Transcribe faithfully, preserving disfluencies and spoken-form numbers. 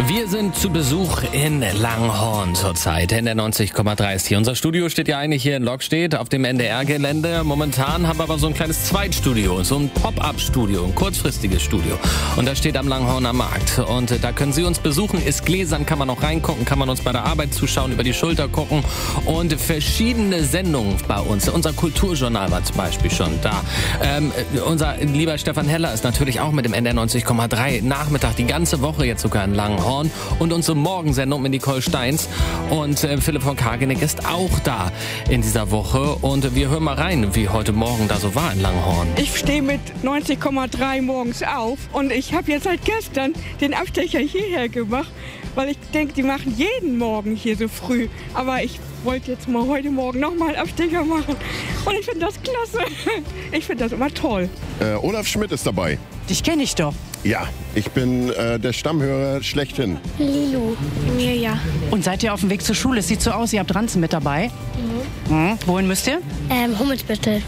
Wir sind zu Besuch in Langhorn zurzeit in der neunzig Komma drei ist hier. Unser Studio steht ja eigentlich hier in Lockstedt auf dem N D R-Gelände. Momentan haben wir aber so ein kleines Zweitstudio, so ein Pop-Up-Studio, ein kurzfristiges Studio. Und das steht am Langhorner Markt. Und da können Sie uns besuchen, ist gläsern, kann man auch reingucken, kann man uns bei der Arbeit zuschauen, über die Schulter gucken. Und verschiedene Sendungen bei uns. Unser Kulturjournal war zum Beispiel schon da. Ähm, unser lieber Stefan Heller ist natürlich auch mit dem N D R neunzig Komma drei Nachmittag, die ganze Woche jetzt sogar in Langhorn. Und unsere Morgensendung mit Nicole Steins. Und äh, Philipp von Kargeneck ist auch da in dieser Woche. Und wir hören mal rein, wie heute Morgen da so war in Langhorn. Ich stehe mit neunzig Komma drei morgens auf und ich habe jetzt seit gestern den Abstecher hierher gemacht, weil ich denke, die machen jeden Morgen hier so früh. Aber ich wollte jetzt mal heute Morgen nochmal einen Abstecher machen und ich finde das klasse. Ich finde das immer toll. Äh, Olaf Schmidt ist dabei. Dich kenne ich doch. Ja, ich bin äh, der Stammhörer schlechthin. Lilu, Mirja. Und seid ihr auf dem Weg zur Schule? Es sieht so aus, ihr habt Ranzen mit dabei. Mhm. Mhm. Wohin müsst ihr? Ähm, Hummelsbüttel.